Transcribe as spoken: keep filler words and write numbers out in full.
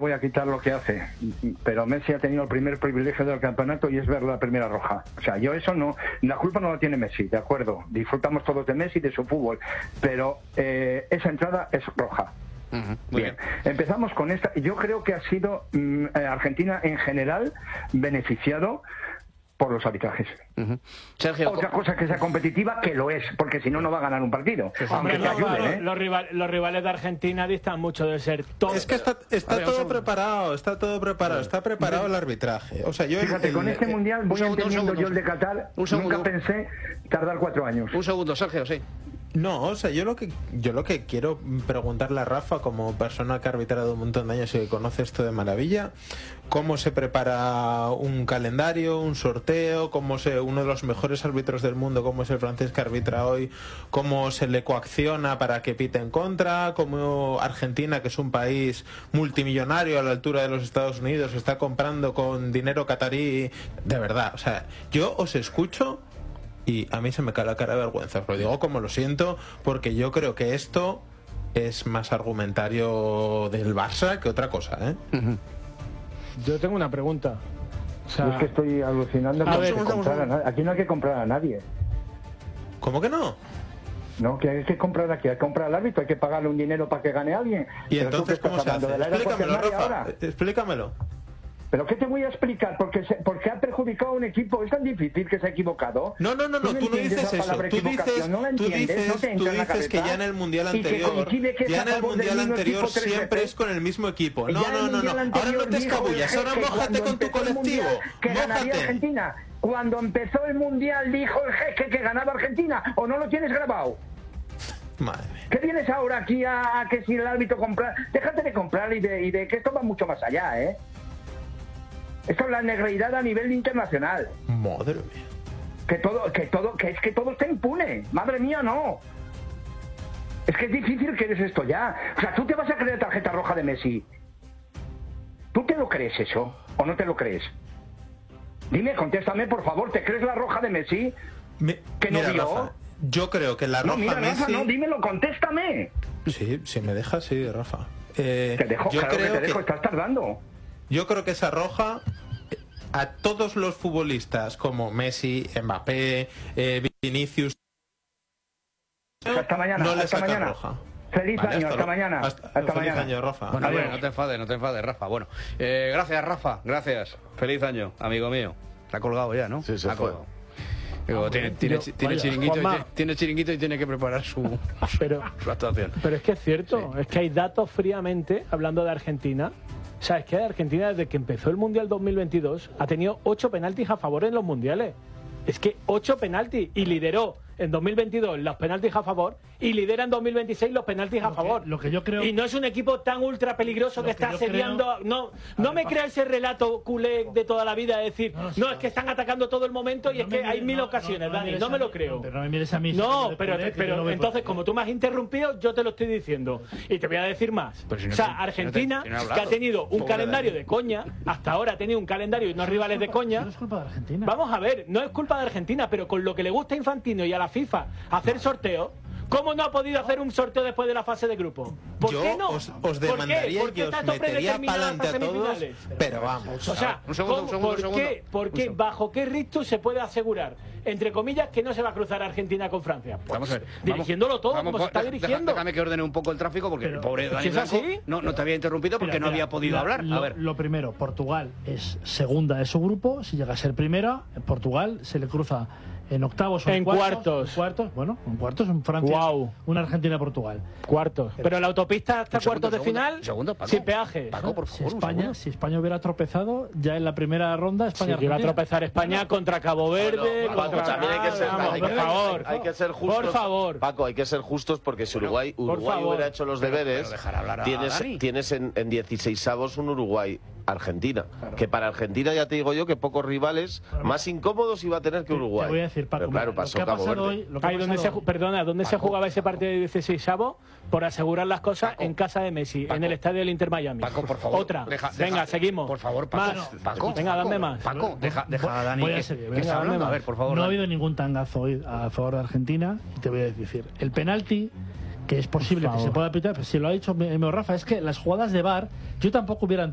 voy a quitar lo que hace, pero Messi ha tenido el primer privilegio del campeonato y es ver la primera roja. O sea, yo eso no, la culpa no la tiene Messi, de acuerdo, disfrutamos todos de Messi y de su fútbol, pero eh, esa entrada es roja. Uh-huh. Muy bien. bien, empezamos con esta. Yo creo que ha sido mm, Argentina en general beneficiado por los arbitrajes. Uh-huh. Sergio, otra cosa que sea competitiva, que lo es, porque si no, no va a ganar un partido. Pues aunque hombre, te no, ayuden, claro, ¿eh? los, rival, los rivales de Argentina distan mucho de ser top. Es que está, está ver, todo segundo. preparado, está todo preparado, está preparado el arbitraje. O sea, yo Fíjate, el, con este el, mundial voy segundo, entendiendo un segundo, yo el de Qatar. un segundo. Nunca pensé tardar cuatro años. un segundo, Sergio, sí. No, o sea, yo lo que yo lo que quiero preguntarle a Rafa, como persona que ha arbitrado un montón de años y que conoce esto de maravilla, cómo se prepara un calendario, un sorteo, cómo se uno de los mejores árbitros del mundo, como es el francés que arbitra hoy, cómo se le coacciona para que pite en contra, cómo Argentina, que es un país multimillonario a la altura de los Estados Unidos, está comprando con dinero catarí, de verdad, o sea, yo os escucho y a mí se me cae la cara de vergüenza. Os lo digo como lo siento, porque yo creo que esto es más argumentario del Barça que otra cosa, ¿eh? Uh-huh. Yo tengo una pregunta. O sea, Yo es que estoy alucinando. A Que ver, no hay que comprar a nadie. Aquí no hay que comprar a nadie. ¿Cómo que no? No, que hay que comprar aquí, hay que comprar al árbitro, hay que pagarle un dinero para que gane alguien. ¿Y Pero tú entonces que cómo estás se hace? hablando de la era Explícamelo, cuaternaria Rafa. ahora. Explícamelo. ¿Pero qué te voy a explicar? Porque, se, porque ha perjudicado a un equipo. Es tan difícil que se ha equivocado. No, no, no, no, tú no dices eso. Tú dices, no la tú entiendes, dices, no te tú entra en la dices que cabeza. ya en el mundial Y que anterior, coincide que es ya a en el favor del mundial mismo anterior equipo tres siempre veces. es con el mismo equipo. Ya No, en no, el no, no. mundial Ahora no anterior te dijo escabullas, el ahora jeque mójate cuando con tu empezó el colectivo. mundial que ganaría Mójate. Argentina. Cuando empezó el mundial dijo el jeque que ganaba Argentina. ¿O no lo tienes grabado? Madre mía. ¿Qué vienes ahora aquí a, a que si el árbitro compra? Déjate de comprar y de, y de que esto va mucho más allá, ¿eh? Esto es la negreidad a nivel internacional. Madre mía. Que todo, que todo, que es que todo está impune. Madre mía, no. Es que es difícil que eres esto ya. O sea, tú te vas a creer tarjeta roja de Messi. ¿Tú te lo crees eso? ¿O no te lo crees? Dime, contéstame, por favor, ¿te crees la roja de Messi? Me- ¿Que no mira, vio? Rafa, yo creo que la No, roja mira, Messi... Rafa, no, dímelo, contéstame. Sí, si me dejas, sí, Rafa. Eh, Te dejo, yo claro creo que te dejo, que- estás tardando. Yo creo que esa roja a todos los futbolistas como Messi, Mbappé, eh, Vinicius Hasta mañana, no le hasta sacan mañana. roja. Feliz Vale, año, hasta luego. mañana. Hasta, Hasta feliz mañana. año, Rafa. Bueno, Adiós. bueno, no te enfades, no te enfades, Rafa. Bueno, eh, gracias, Rafa, gracias. Feliz año, amigo mío. Se ha colgado ya, ¿no? Sí, se ha fue. colgado. Digo, tiene, tiene, yo- tiene vaya, chiringuito y, Juanma. tiene- tiene chiringuito y tiene que preparar su, pero, su actuación. pero es que es cierto, es que hay datos fríamente, hablando de Argentina. O sea, es que Argentina, desde que empezó el Mundial dos mil veintidós, ha tenido ocho penaltis a favor en los mundiales. Es que ocho penaltis y lideró en dos mil veintidós los penaltis a favor y lidera en dos mil veintiséis los penaltis a Lo que- favor. lo que yo creo- Y no es un equipo tan ultra peligroso Lo que que está yo asediando. creo- No, A no ver, me pa- crea ese relato culé de toda la vida de decir, No, no, sí, es que están atacando todo el momento y No es me que hay mires- mil no, ocasiones, no, no Dani, mires no a me mí- lo creo. no, pero no me mires a mí, No, de pero, culé, que yo pero no voy entonces, por- como tú me has interrumpido, yo te lo estoy diciendo. Y te voy a decir más. Pero si no o sea, te- si no te- Argentina, si no he que hablado. ha tenido un Pobre calendario Dani. de coña, hasta ahora ha tenido un calendario y unos rivales de coña. No es culpa de Argentina. Vamos a ver, no es culpa de Argentina, pero con lo que le gusta a Infantino y a la FIFA hacer sorteos, ¿cómo no ha podido hacer un sorteo después de la fase de grupo? ¿Por Yo qué no? os, ¿Por os qué? demandaría ¿Por y qué os tanto metería predeterminadas para adelante a todos, semifinales? pero vamos. O sea, Un segundo, ¿cómo- un segundo, ¿por, un segundo. qué, por Un qué, segundo. bajo qué rictus se puede asegurar, entre comillas, que no se va a cruzar Argentina con Francia? Pues, Vamos a ver. dirigiéndolo todo, vamos, como se está deja- dirigiendo. Déjame que ordene un poco el tráfico porque Pero- el pobre ¿es Dani que es Blanco así? no, no te había interrumpido porque Mira, no mira, había podido la- hablar. Lo, A ver. lo primero, Portugal es segunda de su grupo. Si llega a ser primera, Portugal se le cruza en octavos o en, En cuartos. En cuartos, bueno, en cuartos en Francia. Guau. Una Argentina-Portugal. Cuartos. Pero la autopista hasta Un segundo, cuartos de segundo, final, segundo, Paco. sin peaje. Paco, por Si favor, un España, segundo. si España hubiera tropezado, ya en la primera ronda, Sí, España que iba a Argentina. tropezar España contra Cabo Verde, Bueno, Paco, contra... también hay que ser, Vamos, hay por que- favor. hay que ser justos. Por favor. Paco, hay que ser justos porque si Uruguay, por Uruguay favor. hubiera hecho los Pero- deberes, pero dejar hablar a tienes, Dani. tienes en, en dieciseisavos un Uruguay-Argentina. Que para Argentina ya te digo yo que pocos rivales más incómodos iba a tener que Te- Uruguay. Te voy a decir, Paco, Pero claro, mira, lo pasó que ha Cabo pasado Verde. hoy, lo que ha Ahí donde se, pasado ju- perdona, ¿dónde se jugaba ese partido de dieciseisavo? Por asegurar las cosas Paco. en casa de Messi, Paco. en el estadio del Inter Miami. Paco, por favor. Otra. deja- Venga, deja- seguimos. Por favor, Paco. Más. Paco, Venga, Paco, dame más. Paco, deja, deja a Dani. voy a que- seguir, que venga, está dame hablando. más. A ver, por favor. No ha Dani. habido ningún tangazo hoy a favor de Argentina y te voy a decir, el penalti que es posible que favor. se pueda pitar, pero si lo ha dicho mi amigo Rafa, es que las jugadas de V A R yo tampoco hubiera